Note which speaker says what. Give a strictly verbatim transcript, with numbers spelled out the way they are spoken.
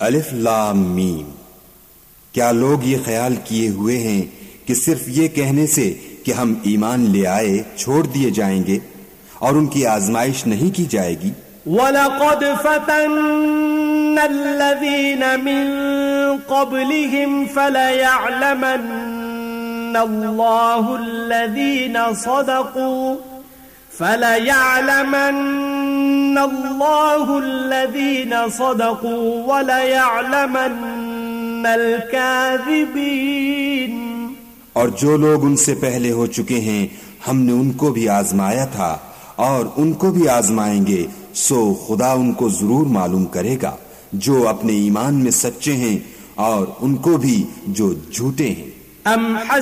Speaker 1: अलिफ लाम मीम। क्या लोग ये ख्याल किए हुए हैं कि सिर्फ ये कहने से कि हम ईमान ले आए छोड़ दिए जाएंगे और उनकी आजमाइश नहीं की जाएगी।
Speaker 2: वलक़द फतन्नल्लज़ीन मिन क़ब्लिहिम फलयअलमन्नल्लाहुल्लज़ीन सदक़ू फलयअलमन्नल्लाहुल्लज़ीन सदक़ू वलयअलमन्नल काज़िबीन।
Speaker 1: और जो लोग उनसे पहले हो चुके हैं हमने उनको भी आजमाया था और उनको भी आजमाएंगे, सो खुदा उनको जरूर मालूम करेगा जो अपने ईमान में सच्चे हैं और उनको भी जो झूठे हैं।